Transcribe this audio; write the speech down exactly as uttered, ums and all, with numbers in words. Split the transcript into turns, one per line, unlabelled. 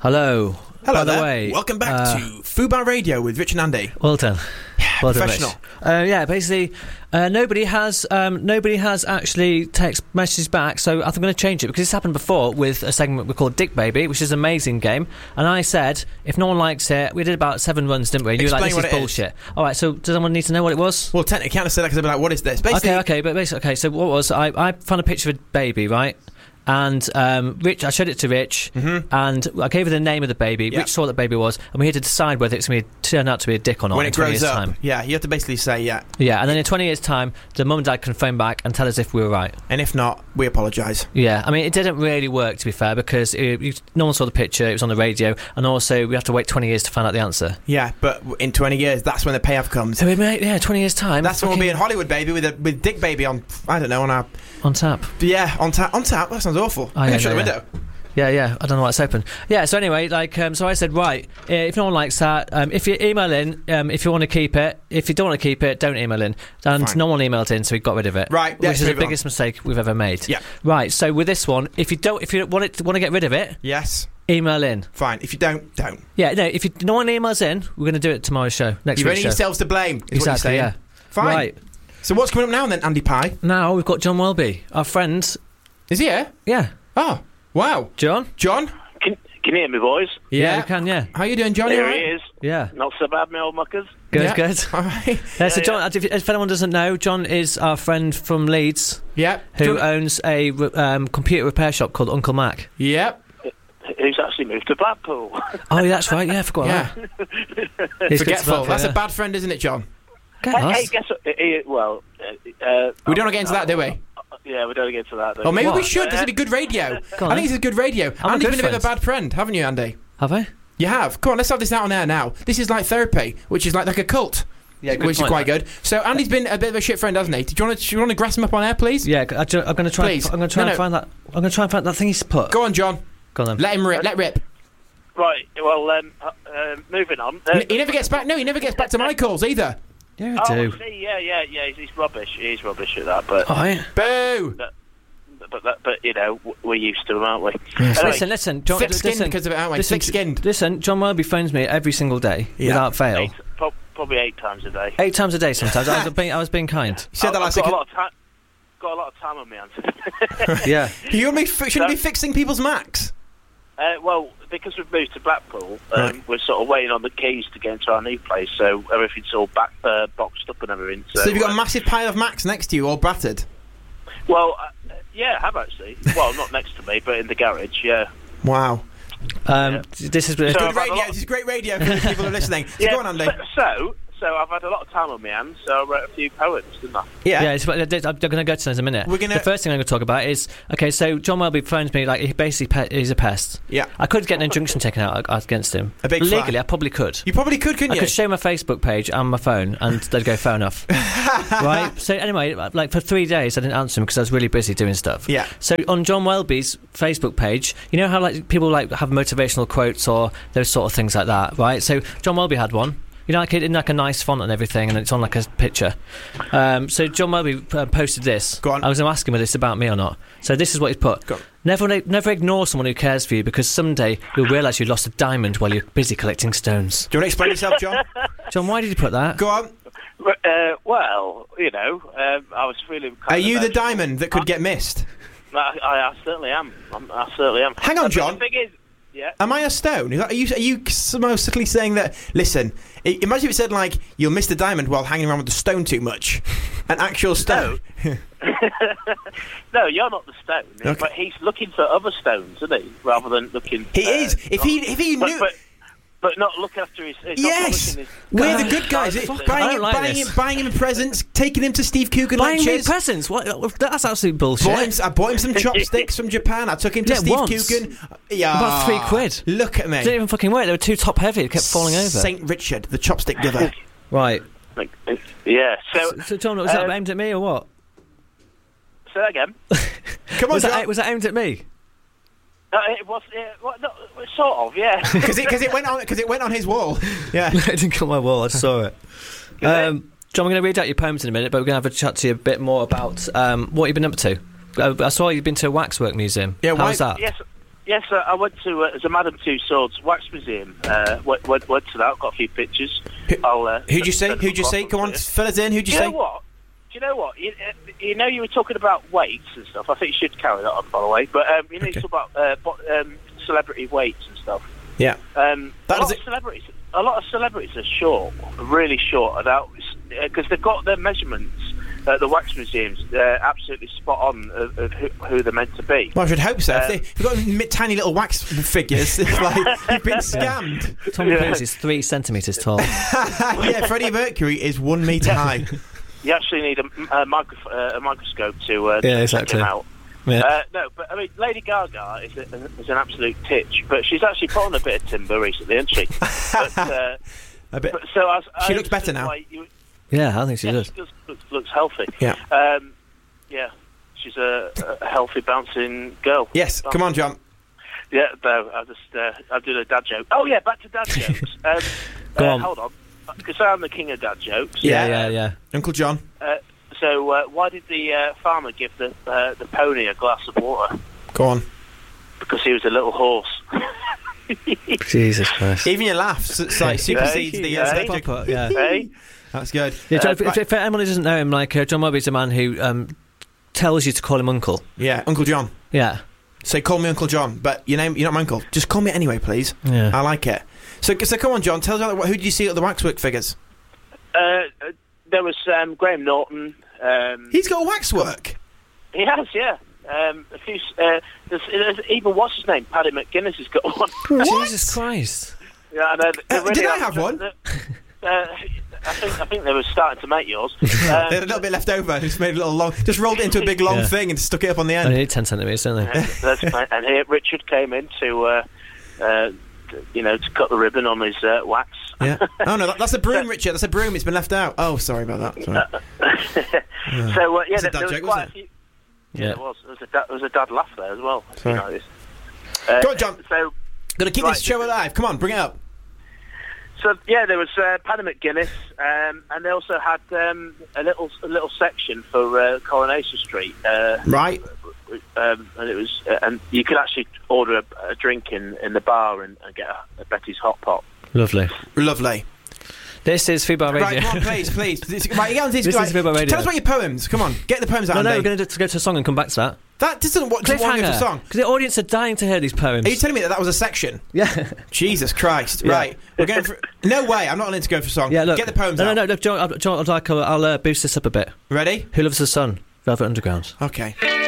Hello.
Hello
By the
there.
way,
Welcome back
uh,
to Fubar Radio with Rich and Andy.
Well done.
Yeah,
well done,
professional.
Rich. Uh, yeah, basically, uh, nobody has um, nobody has actually text messages back, so I think I'm going to change it because this happened before with a segment we called Dick Baby, which is an amazing game. And I said, if no one likes it, we did about seven runs, didn't we? And you were like,
Explain
this is
what it
bullshit. All right, so does anyone need to know what it was?
Well, technically, can't say that because I'd be like, what is this? Basically,
Okay, okay, but basically, okay. So what was I? I found a picture of a baby, right? And um, Rich, I showed it to Rich,
mm-hmm.
and I gave her the name of the baby.
Yep.
Rich saw what the baby was, and we had to decide whether it's going to turn out to be a dick or not
when
in
it
twenty
grows
years'
up.
time.
Yeah, you have to basically say, yeah.
Yeah, and then in twenty years' time, the mum and dad can phone back and tell us if we were right.
And if not, we apologise.
Yeah, I mean, it didn't really work, to be fair, because it, you, no one saw the picture, it was on the radio, and also we have to wait twenty years to find out the answer.
Yeah, but in twenty years, that's when the payoff comes.
So, we may, yeah, twenty years' time.
That's when we'll
fucking
be in Hollywood, baby, with a, with Dick Baby on, I don't know, on our...
on tap.
Yeah, on tap. On tap? That sounds awful.
Oh,
I'm
yeah,
going to shut
no,
the
yeah.
window.
Yeah, yeah, I don't know why it's open. Yeah, so anyway, like, um, so I said, right, uh, if no one likes that, um, if you email in, um, if you want to keep it, if you don't want to keep it, don't email in. And
Fine.
no one emailed in, so we got rid of it.
Right, yeah,
which is the
move on.
biggest mistake we've ever made.
Yeah.
Right, so with this one, if you don't, if you want it, want to get rid of it,
Yes.
email in.
Fine. If you don't, don't.
Yeah, no, if you, no one emails in, we're going to do it tomorrow's show, next
You've
week's
only
show.
yourselves to blame, is what you're
Exactly,
saying.
yeah.
Fine.
Right,
So what's coming up now then, Andy Pie?
now we've got John Welby, our friend.
Is he here?
Yeah.
Oh, wow.
John?
John?
Can, can you hear me, boys?
Yeah, you can, yeah.
How you doing, John? You
Here
all
he
right?
is.
Yeah.
Not so bad, my old muckers.
Good,
Yeah.
good.
All right.
Yeah, so
Yeah,
John, if, if anyone doesn't know, John is our friend from Leeds,
Yep.
who
Do-
owns a um, computer repair shop called Uncle Mac.
Yep.
Who's actually moved to Blackpool.
Oh, yeah, that's right. Yeah, I forgot
Yeah.
that. He's
Forgetful. That's
yeah.
a bad friend, isn't it, John?
Get
hey,
lost.
hey, guess what? Uh, uh, well, uh, uh,
We don't want to get into that, do we?
yeah, we don't get into that.
Or maybe
What?
we should. This would be good radio.
Go on,
I think
then.
this is good radio.
I'm a
Andy's
good
been a bit of a
friend.
bad friend, haven't you, Andy?
Have I?
You have. Come on, let's have this out on air now. This is like therapy, which is like like a cult.
Yeah, good
which
point,
is quite
that.
good. So Andy's been a bit of a shit friend, hasn't he? Do you want to? Do you want to grass him up on air, please?
Yeah, I ju- I'm going to try.
Please.
I'm going to try
No,
and
no.
find that. I'm going to try and find that thing he's put.
Go on, John.
Go on then.
Let him rip. Let rip.
Right, well, um, uh, uh, moving on. Uh,
He never gets back. No, he never gets back to my calls either.
Yeah, I
oh,
do.
see, yeah, yeah, yeah, he's, he's rubbish. He's rubbish at that, but,
All right.
Boo.
but, but, but you know, w- we're used to them, aren't we?
Yes.
Anyway,
Listen, listen, John.
Thick-skinned
listen,
because of it, aren't we?
listen,
Thick-skinned.
Listen, John Welby phones me every single day
Yeah.
without fail.
eight, pro- probably eight times a day.
Eight times a day sometimes. I was being, I was being kind.
He said that
I've
last
got
week.
a lot of time. Got a lot of time on my hands.
Yeah.
You only fi- shouldn't be fixing people's Macs.
Uh, well, because we've moved to Blackpool, um,
Right.
we're sort of waiting on the keys to get into our new place, so everything's all back, uh, boxed up and everything. So,
So you've got a
uh,
massive pile of Macs next to you, all battered.
well, uh, yeah, I have actually. Well, not next to me, but in the garage. Yeah.
Wow.
Um,
Yeah.
This is.
So-
Good
I've had a
radio.
lot-
This is great radio for the people who are listening. So
yeah.
go on, Andy.
So, so, so I've had a lot of time on my hands, so I wrote a few poems, didn't I?
Yeah.
Yeah, it's, I'm going to go to that in a minute.
We're gonna-
The first thing I'm going to talk about is okay. So John Welby phones me like he basically pe- he's a pest.
Yeah.
I could get an injunction taken out against him.
A big
legally,
fine.
I probably could.
You probably could, couldn't
I
you?
could show my Facebook page and my phone, and they'd go fair enough. Right. So anyway, like for three days, I didn't answer him because I was really busy doing stuff.
Yeah.
So on John Welby's Facebook page, you know how like people like have motivational quotes or those sort of things like that, right? So John Welby had one. You know, like in like a nice font and everything, and it's on like a picture. Um, so John Welby uh, posted this.
Go on.
I was going to ask him whether it's about me or not. So this is what he's put.
Go on.
Never, never ignore someone who cares for you because someday you'll realise you lost a diamond while you're busy collecting stones.
Do you want to explain yourself, John?
John, why did you put that?
Go on.
Uh, well, you know, um, I was feeling. Kind
Are
of
you the
emotional.
diamond that could get missed?
I, I, I certainly am. I'm, I certainly am.
Hang on,
Uh, but
John.
The thing is, yeah.
Am I a stone? Is that, are you are you supposedly saying that? Listen, i- imagine if it said like you'll miss the diamond while hanging around with the stone too much. An actual stone.
No, you're not the stone.
Okay.
But he's looking for other stones, isn't he? Rather than looking.
He
uh,
is. If he if he
but,
knew.
But, but not look after his. he's not
Yes,
looking his-
we're the
God,
good guys.
God,
It-
fuck,
buying
I
him,
don't like
buying
this.
him, buying him presents, taking him to Steve Coogan
Buying me
lectures.
presents? What? That's absolute bullshit.
Bought him, I bought him some chopsticks from Japan. I took him to
Yeah,
Steve
once.
Coogan. Yeah,
About three quid.
Look at me.
Didn't even fucking work. They were too top heavy. It kept falling over.
Saint Richard, the chopstick giver.
Right.
Like, yeah. So,
So, John, was that
uh,
aimed at me or what?
say that again.
Come on,
Was that,
John.
was that aimed at me?
No, it was. Uh, well, no, sort of. Yeah.
Because it, 'cause it went on because it went on his wall. Yeah.
it didn't come on my wall. I saw it. Um, John, I'm going to read out your poems in a minute, but we're going to have a chat to you a bit more about um, what you've been up to. Uh, I saw you've been to a waxwork museum.
Yeah,
How
why-
was that?
Yes. Yes, uh, I went to uh, there's a Madame Tussauds wax museum. Uh, went, went, went to that. Got a few pictures.
Who,
I'll, uh,
who'd you see?
send them
Who'd you
across
see? Come on,
to you.
fill us in. Who'd you
Do you
see?
know what? Do you know what? You, uh, you know, you were talking about weights and stuff. I think you should carry that on, by the way. But um, you know,
Okay.
you talk about uh, bo- um, celebrity weights and stuff.
Yeah.
Um,
That
a
was
lot
it-
of celebrities, a lot of celebrities are short, really short, because they've got their measurements at the wax museums. They're absolutely spot on of, of who, who they're meant to be.
Well, I should hope so.
Um,
if, they, if you've got mi- tiny little wax figures, it's like you've been scammed.
Tom
Yeah.
Cruise is three centimetres tall.
Yeah, Freddie Mercury is one metre high.
You actually need a, a, micro, uh, a microscope to uh,
Yeah,
check
exactly.
him out.
Yeah.
Uh, no, but I mean, Lady Gaga is, a, is an absolute titch, but she's actually put on a bit of timber recently, hasn't she? But, uh,
A bit.
but, so I, was-
She
I
looks better
understood
now.
why You,
Yeah, I think she
yeah,
does.
she does, looks, looks healthy.
Yeah.
Um, yeah, she's a, a healthy, bouncing girl.
Yes, come on, John.
Yeah, no, I just uh, I did a dad joke. Oh yeah, back to dad jokes. Um,
Go
uh,
on.
Hold on, because I'm the king of dad jokes.
Yeah,
Yeah.
yeah, yeah.
Uncle John.
Uh, so uh, why did the uh, farmer give the uh, the pony a glass of water?
Go on.
Because he was a little horse.
Jesus Christ.
Even your laughs, it's like supersedes the uh,
Yeah.
subject.
Proper, yeah.
Hey,
That's good.
Yeah, John,
Uh,
if,
right.
if, if anyone who doesn't know him, like uh, John Moby's a man who um, tells you to call him uncle.
Yeah, Uncle John.
Yeah,
So call me Uncle John, but your name, you're not my uncle. Just call me anyway, please.
yeah.
I like it. So, so come on, John. Tell us about who did you see at the waxwork figures?
uh, uh, there was um, Graham Norton. Um,
He's got waxwork.
he has, yeah. Um, a few. Uh, there's, there's even what's his name? Paddy McGuinness has got one.
Jesus Christ.
Yeah, I know. They're
Uh,
really
did I
like-
have one?
they're- Uh, I think I think they were starting to make yours.
They had a
Um,
little bit left over. Just made a little long. Just rolled it into a big long
Yeah.
thing and stuck it up on the
They
end.
need ten centimetres, don't they?
that's fine. And here Richard came in to, uh, uh, you know, to cut the ribbon on his uh, wax.
Yeah. Oh no, that, that's a broom, Richard. That's a broom. It's been left out. Oh, sorry about that. Sorry.
So uh, yeah,
It's a
there,
dad
there was
joke,
quite
wasn't
a few.
Yeah.
It was. There was a, da- there was a dad laugh there as well.
Sorry.
You know, this. Uh,
Go on, John.
So,
Got to keep
Right.
this show alive. Come on, bring it up.
so yeah, there was uh, Paddy McGuinness, um, and they also had um, a little a little section for uh, Coronation Street, uh,
Right.
um, and it was uh, and you could actually order a, a drink in, in the bar and, and get a, a Betty's hot pot.
Lovely.
Lovely.
This is Football Radio.
Right, come on, please, please. This, right, get on this.
This
right,
is Football Radio.
Tell us about your poems. Come on, get the poems out.
No, no,
Andy.
we're going to go to a song and come back to that.
That doesn't what just want to go for a song.
Because the audience are dying to hear these poems.
Are you telling me that that was a section?
yeah.
Jesus Christ!
Yeah.
Right, we're going for. No way! I'm not willing to go for a song.
Yeah, look.
Get the poems
no,
out.
No, no, no, John, I'll, John, I'll, I'll uh, boost this up a bit.
Ready?
Who Loves the Sun? Velvet Underground.
Okay.